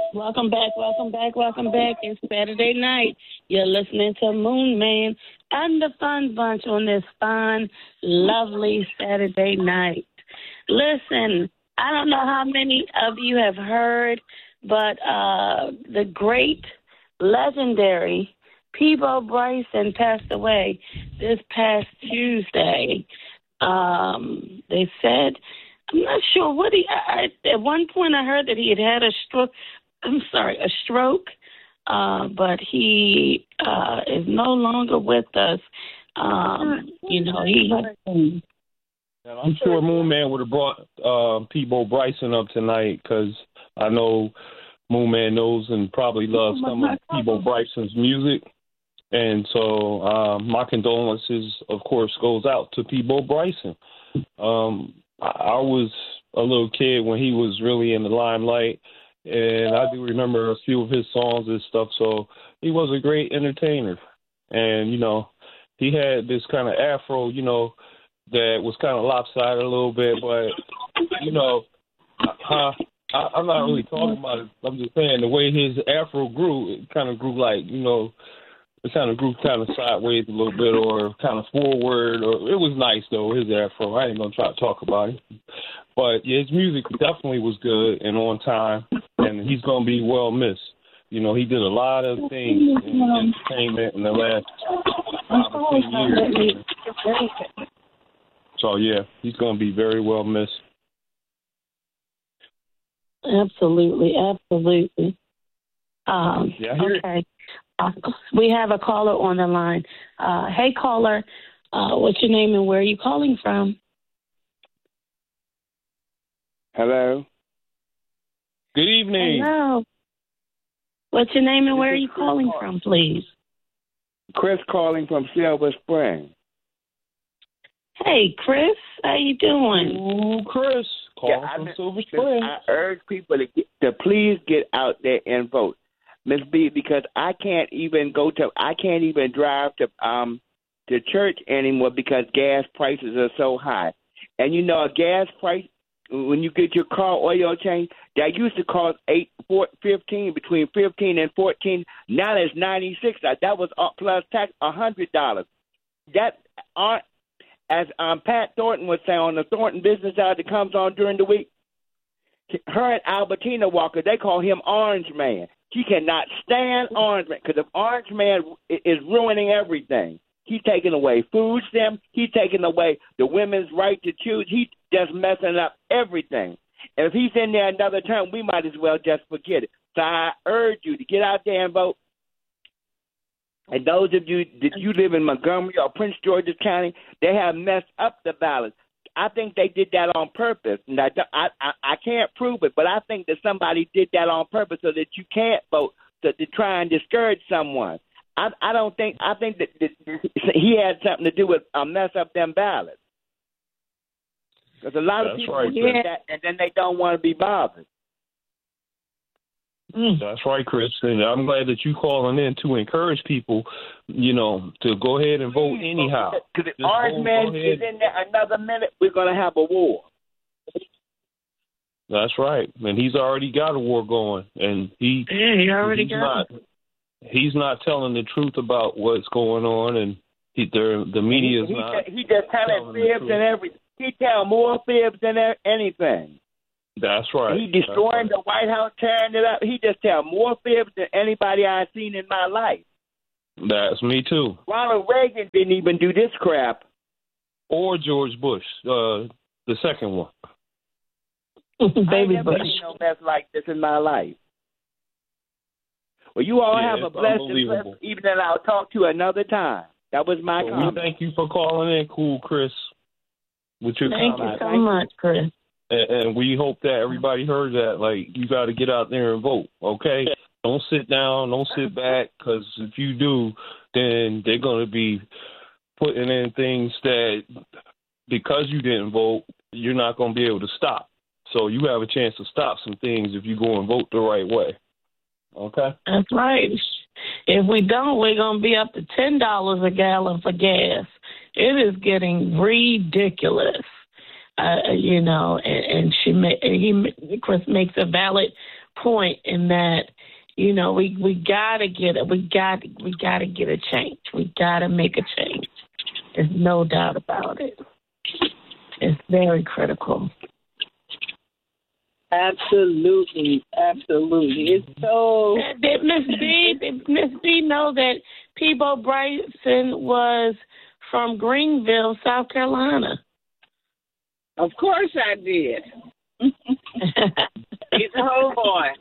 Welcome back, welcome back, welcome back. It's Saturday night. You're listening to Moon Man and the Fun Bunch on this fun, lovely Saturday night. Listen, I don't know how many of you have heard, but the great, legendary Peabo Bryson passed away this past Tuesday. They said, I'm not sure what at one point I heard that he had a stroke. A stroke, but he is no longer with us. And I'm sure Moon Man would have brought Peabo Bryson up tonight because I know Moon Man knows and probably loves some of Peabo Bryson's music. And so my condolences, of course, goes out to Peabo Bryson. I was a little kid when he was really in the limelight, and I do remember a few of his songs and stuff. So he was a great entertainer. And, he had this kind of afro, that was kind of lopsided a little bit. But, I'm not really talking about it. I'm just saying the way his afro grew, it kind of grew like, it kind of grew kind of sideways a little bit or kind of forward. Or it was nice, though, his afro. I ain't going to try to talk about it. But, yeah, his music definitely was good and on time, and he's going to be well missed. He did a lot of things in entertainment in the last 5 or 10 years. So, yeah, he's going to be very well missed. Absolutely, absolutely. Okay. We have a caller on the line. Hey, caller, what's your name and where are you calling from? Hello. Good evening. Hello. What's your name and where are you calling from, please? Chris calling from Silver Spring. Hey, Chris, how you doing? Ooh, Chris, calling from Silver Spring. I urge people to please get out there and vote, Miss B, because I can't even drive to church anymore because gas prices are so high. And a gas price, when you get your car oil change, that used to cost between 15 and 14. Now it's 96. That was plus tax $100. That aren't, as Pat Thornton would say on the Thornton Business Hour that comes on during the week. Her and Albertina Walker, they call him Orange Man. She cannot stand Orange Man because if Orange Man is ruining everything. He's taking away food stamps. He's taking away the women's right to choose. He's just messing up everything. And if he's in there another term, we might as well just forget it. So I urge you to get out there and vote. And those of you that you live in Montgomery or Prince George's County, they have messed up the ballots. I think they did that on purpose. And I can't prove it, but I think that somebody did that on purpose so that you can't vote, to try and discourage someone. I think that he had something to do with mess up them ballots. Because a lot of people do that, and then they don't want to be bothered. That's right, Chris. And I'm glad that you calling in to encourage people, to go ahead and vote anyhow. Because if Orange Man is in there another minute, we're going to have a war. That's right. And he's already got a war going. And he already got it. He's not telling the truth about what's going on, and the media is not. He just telling fibs and everything. He tell more fibs than anything. That's right. He destroying the White House, tearing it up. He just tell more fibs than anybody I've seen in my life. That's me too. Ronald Reagan didn't even do this crap. Or George Bush, the second one. Baby Bush. I never seen no mess like this in my life. Well, you all have a blessed evening. I'll talk to you another time. That was my comment. We thank you for calling in, Cool Chris. With your thank you so much, Chris. And we hope that everybody heard that. Like, you got to get out there and vote, okay? Don't sit down. Don't sit back, because if you do, then they're going to be putting in things that, because you didn't vote, you're not going to be able to stop. So you have a chance to stop some things if you go and vote the right way. Okay? That's right. If we don't, we're going to be up to $10 a gallon for gas. It is getting ridiculous. And Chris makes a valid point in that, you know, we gotta get it. We gotta get a change. We gotta make a change. There's no doubt about it. It's very critical. Absolutely. It's so. Did Miss B know that Peabo Bryson was from Greenville, South Carolina? Of course I did. He's a homeboy.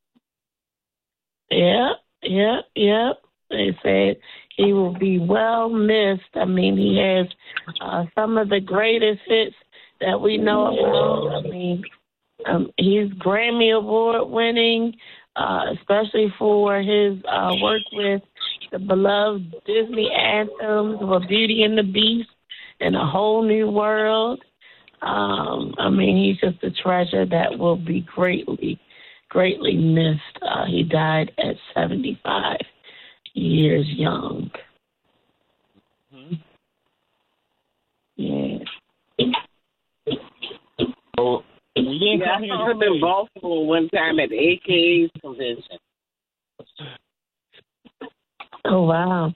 Yep. They said he will be well missed. I mean, he has some of the greatest hits that we know about. I mean, he's Grammy Award winning, especially for his work with the beloved Disney anthems, with Beauty and the Beast and A Whole New World. I mean, he's just a treasure that will be greatly missed. He died at 75 years young. Mm-hmm. Yeah. So we didn't come here. I saw him in Baltimore one time at the AKA's convention. Oh, wow.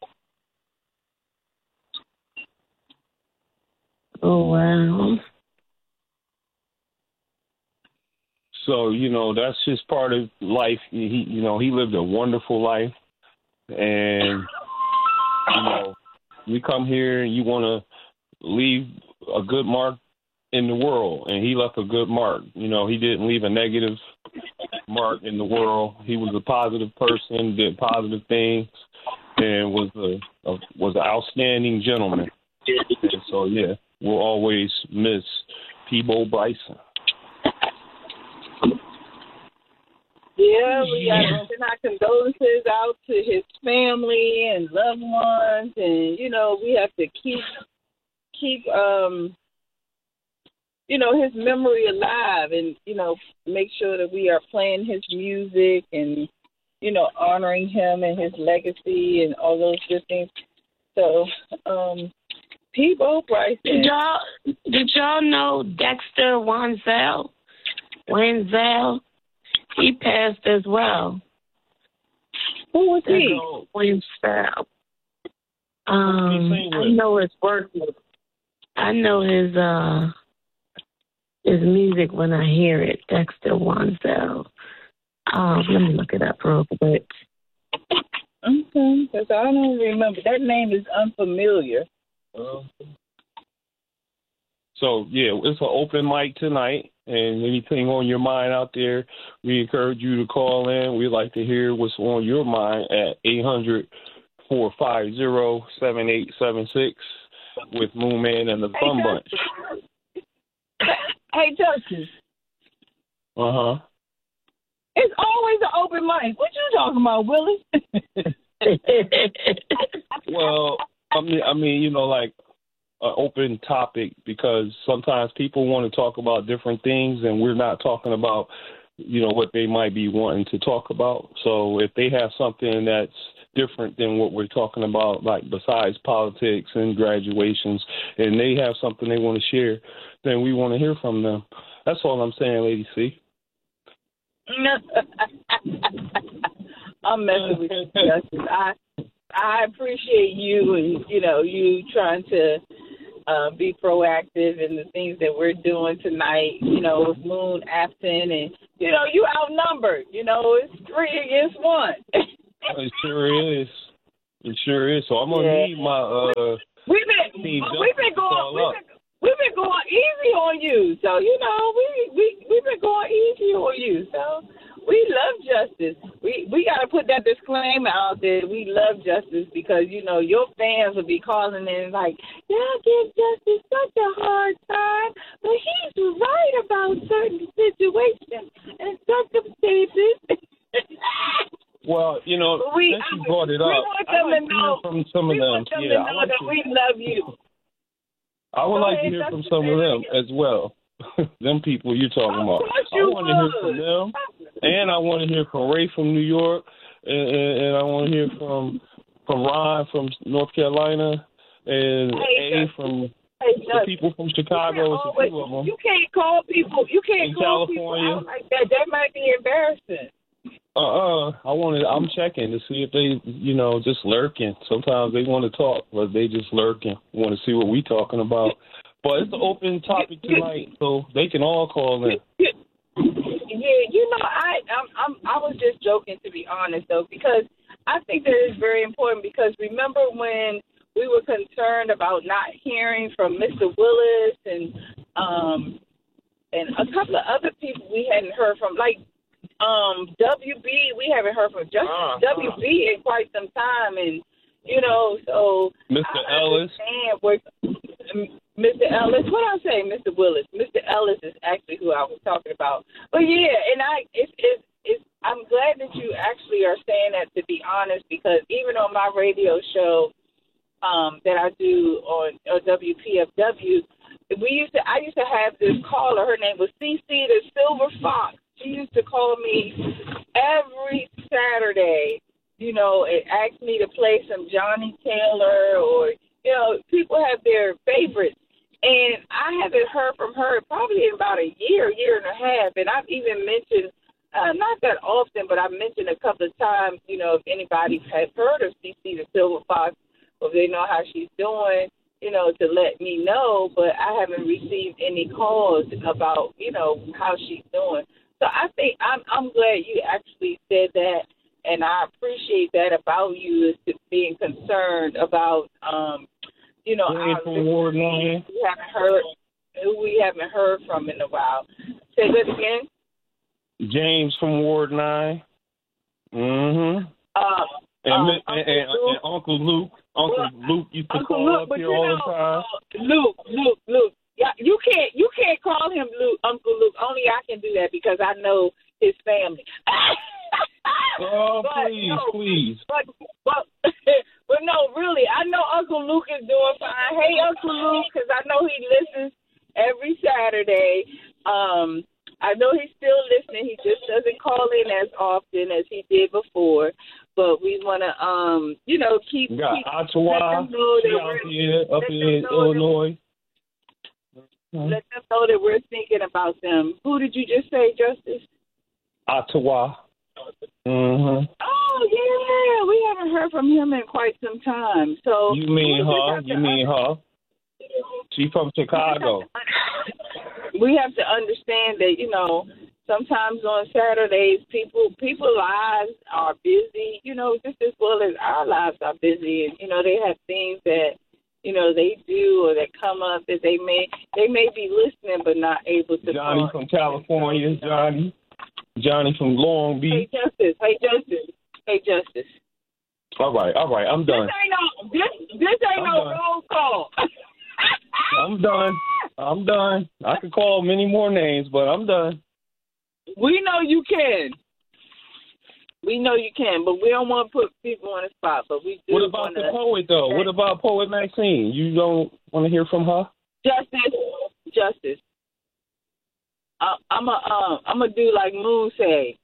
So, you know, that's just part of life. He lived a wonderful life. And, you know, you come here and you want to leave a good mark in the world. And he left a good mark. You know, he didn't leave a negative mark in the world. He was a positive person, did positive things, and was an outstanding gentleman. And so, yeah, we'll always miss Peabo Bryson. Yeah, we got to send our condolences out to his family and loved ones, and you know we have to keep you know his memory alive, and you know make sure that we are playing his music and you know honoring him and his legacy and all those good things. So, Peabo Bryson. Did y'all know Dexter Wansel? He passed as well. Who was he? Wansel. I know his work. I know his music when I hear it. Dexter Wansel. Let me look it up real quick. Okay, because I don't remember. That name is unfamiliar. So, yeah, it's an open mic tonight, and anything on your mind out there, we encourage you to call in. We'd like to hear what's on your mind at 800-450-7876 with Moon Man and the Fun Bunch. Hey, Justice. Uh-huh. It's always an open mic. What you talking about, Willie? Well, I mean, you know, like, an open topic, because sometimes people want to talk about different things and we're not talking about, you know, what they might be wanting to talk about. So if they have something that's different than what we're talking about, like besides politics and graduations, and they have something they want to share, then we want to hear from them. That's all I'm saying, Lady C. I'm messing with you, Justice. I appreciate you and, you know, you trying to be proactive in the things that we're doing tonight, you know, with Moon absent and, you know, you outnumbered. You know, it's 3 against 1. It sure is. It sure is. So I'm going to need my we've been going easy on you. So, you know, we've been going easy on you. So we love justice. We got to put that disclaimer out there. We love justice because, you know, your fans will be calling in like, y'all give Justice such a hard time, but he's right about certain situations and circumstances. Well, you know, since you brought it up, I want them to know from some of them. Yeah, that we love you. I would like to hear from some of them as well. Them people you're talking about. I want to hear from them, and I want to hear from Ray from New York, and I want to hear from Ron from North Carolina, and A from the people from Chicago. You can't call people. You can't in call California. people out like that. That might be embarrassing. I'm checking to see if they, just lurking. Sometimes they want to talk, but they just lurking. Want to see what we talking about. But it's an open topic tonight, so they can all call in. Yeah, I was just joking, to be honest, though, because I think that is very important. Because remember when we were concerned about not hearing from Mr. Willis and a couple of other people we hadn't heard from, like WB, we haven't heard from WB in quite some time, and so Mr. Ellis. Mr. Ellis, what I say, Mr. Willis. Mr. Ellis is actually who I was talking about. But yeah, and I'm glad that you actually are saying that, to be honest, because even on my radio show that I do on WPFW, I used to have this caller. Her name was CC the Silver Fox. She used to call me every Saturday, and ask me to play some Johnny Taylor, or people have their favorites. And I haven't heard from her probably in about a year and a half. And I've even mentioned, not that often, but I've mentioned a couple of times, if anybody has heard of CC the Silver Fox, or if they know how she's doing, to let me know. But I haven't received any calls about, how she's doing. So I think I'm glad you actually said that. And I appreciate that about you, is being concerned about, our from Ward 9. who we haven't heard from in a while. Say that again. James from Ward 9. Mm-hmm. And Uncle Luke. Luke used to call up here all the time. Luke. Yeah, you can't call him Uncle Luke. Only I can do that because I know his family. Please. But no, really, I know Uncle Luke is doing fine. Hey, Uncle Luke, because I know he listens every Saturday. I know he's still listening. He just doesn't call in as often as he did before. But we want to, keep. We got Ottawa up in Illinois. Let them know that we're thinking about them. Who did you just say, Justice? Ottawa. Mm-hmm. Oh, yeah. We haven't heard from him in quite some time. So You mean her? She's from Chicago. We have to understand that, sometimes on Saturdays, people's lives are busy, just as well as our lives are busy. And, they have things that, they do or that come up that they may be listening but not able to. Johnny from California, Johnny from Long Beach. Hey, Justice. All right, I'm done. This ain't no roll call. I'm done. I could call many more names, but I'm done. We know you can. But we don't want to put people on the spot. But we do. What about the poet, though? What about Poet Maxine? You don't want to hear from her? Justice. I'm gonna do like Moon say.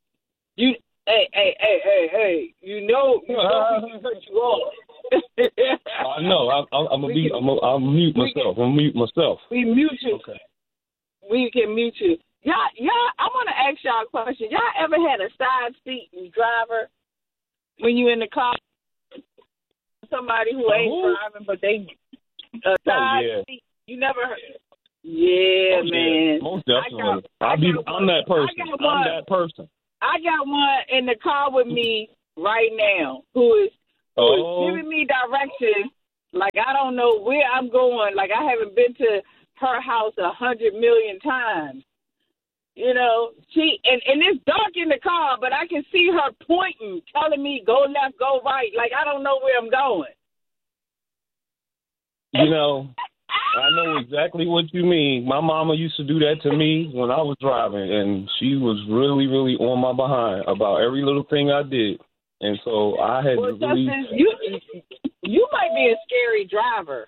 Hey. You know cut you off. I know. I'll mute myself. I'll mute myself. We mute you. Okay. We can mute you. Y'all, I want to ask y'all a question. Y'all ever had a side seat driver when you in the car? Somebody who ain't driving, but they side seat. You never heard? Yeah, man. Most definitely. I'm that person. I got one in the car with me right now who is giving me directions. Like I don't know where I'm going. Like I haven't been to her house 100 million times. She and it's dark in the car, but I can see her pointing, telling me go left, go right. Like I don't know where I'm going. I know exactly what you mean. My mama used to do that to me when I was driving, and she was really, really on my behind about every little thing I did. And so I had to really... You might be a scary driver.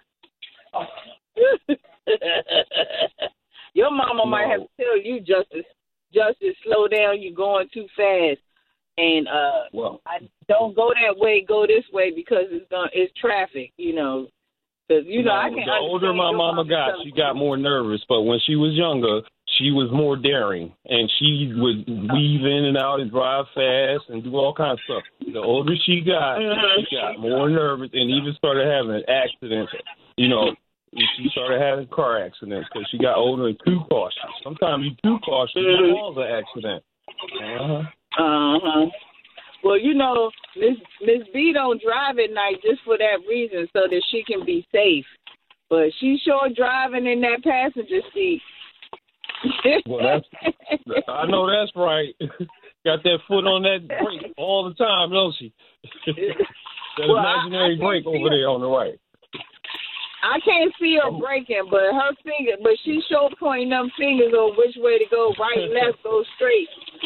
Your mama might have to tell you, Justice, slow down. You're going too fast. And I don't go that way. Go this way because it's traffic. Because, I can't. The older my mama got, she got more nervous. But when she was younger, she was more daring. And she would weave in and out and drive fast and do all kinds of stuff. The older she got more nervous and even started having accidents. She started having car accidents because she got older and too cautious. Sometimes you're too cautious, you cause an accident. Well, Miss B don't drive at night just for that reason, so that she can be safe. But she's sure driving in that passenger seat. Well, I know that's right. Got that foot on that brake all the time, don't she? That imaginary brake over there on the right. I can't see her braking, but she's sure pointing them fingers on which way to go, right, left, go straight.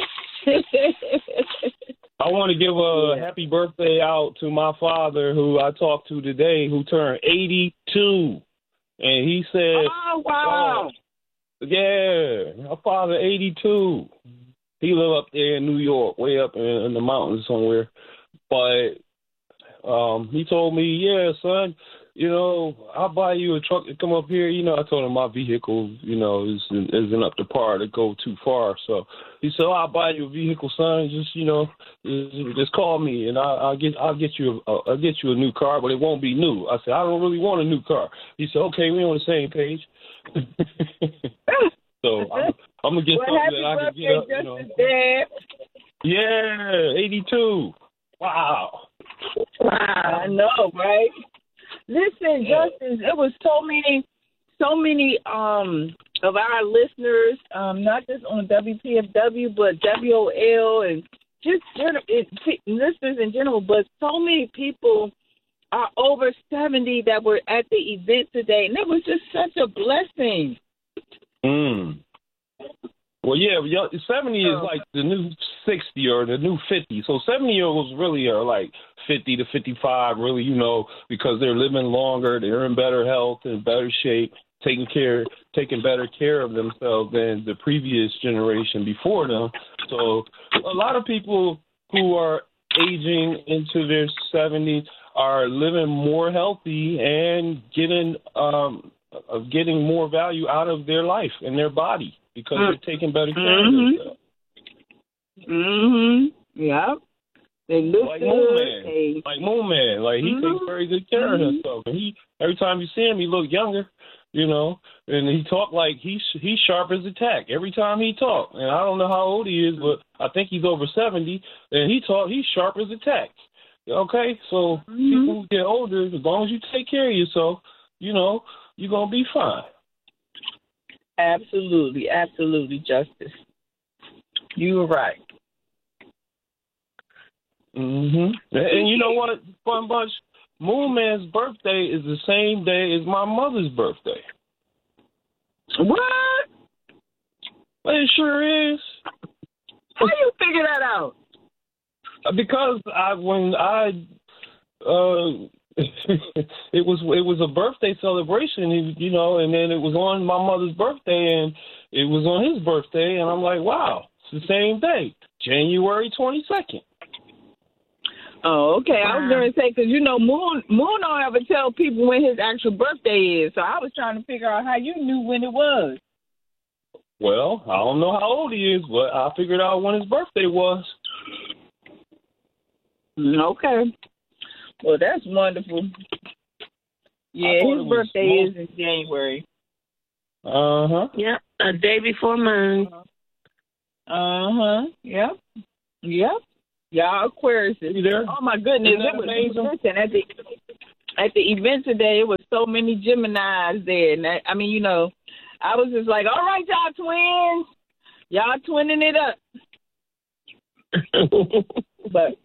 I want to give a happy birthday out to my father, who I talked to today, who turned 82. And he said, "Oh, wow. Yeah, my father, 82. He live up there in New York, way up in the mountains somewhere. But he told me, yeah, son, I'll buy you a truck to come up here. I told him my vehicle, isn't up to par to go too far. So he said, I'll buy you a vehicle, son. Just call me and I'll get you a new car, but it won't be new. I said, I don't really want a new car. He said, okay, we're on the same page. So I'm gonna get something that I can get up. Yeah, 82. Wow. I know, right? Listen, Justice, it was so many of our listeners, not just on WPFW, but WOL and just listeners in general, but so many people are over 70 that were at the event today, and it was just such a blessing. Well, yeah, 70 is like the new 60 or the new 50. So 70-year-olds really are like 50 to 55, really, because they're living longer, they're in better health, in better shape, taking better care of themselves than the previous generation before them. So a lot of people who are aging into their 70s are living more healthy and getting more value out of their life and their body because they're taking better care of themselves. Yep. They look like good. Moon Man. Like he takes very good care of himself. And every time you see him, he looks younger, and he talk like he's sharp as a tack every time he talk. And I don't know how old he is, but I think he's over 70, and he's sharp as a tack. Okay, so people who get older, as long as you take care of yourself, you're gonna be fine. Absolutely, Justice. You were right. And you know what, Fun Bunch? Moon Man's birthday is the same day as my mother's birthday. What? Well, it sure is. How you figure that out? Because it was a birthday celebration, and then it was on my mother's birthday, and it was on his birthday, and I'm like, wow, it's the same day, January 22nd. Oh, okay. I was going to say, because, Moon don't ever tell people when his actual birthday is, so I was trying to figure out how you knew when it was. Well, I don't know how old he is, but I figured out when his birthday was. Okay. Well, that's wonderful. Yeah, his birthday is in January. Yep, a day before mine. Yep. Y'all Aquarius. Oh my goodness! It was amazing. At the event today, it was so many Geminis there, and I was just like, all right, y'all twins, y'all twinning it up. But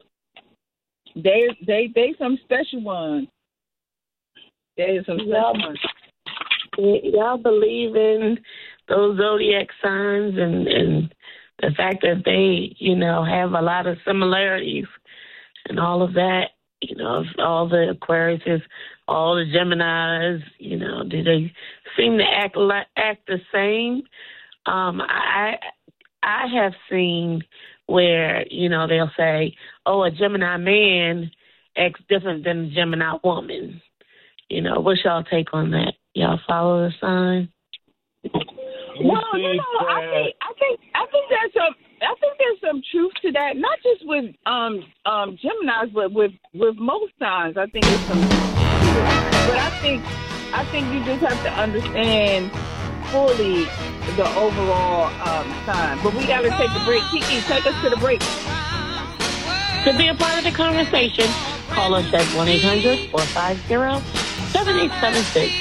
they some special ones. There's some special ones. Y'all believe in those zodiac signs and the fact that they, have a lot of similarities and all of that, all the Aquariuses, all the Geminis, do they seem to act the same? I have seen where, they'll say, oh, a Gemini man acts different than a Gemini woman. What's y'all take on that? Y'all follow the sign? No. I think there's some truth to that. Not just with Geminis, but with most signs. I think there's some truth to it. But I think you just have to understand fully the overall sign. But we got to take a break. Kiki, take us to the break. To be a part of the conversation, call us at 1-800-450-7876.